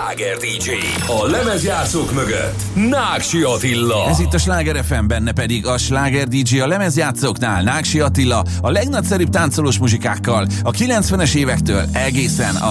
sláger DJ. A lemezjátszók mögött Náksi Attila. Ez itt a Sláger FM, benne pedig a Sláger DJ, a lemezjátszóknál Náksi Attila, a legnagyszerűbb táncolós muzsikákkal a 90-es évektől egészen a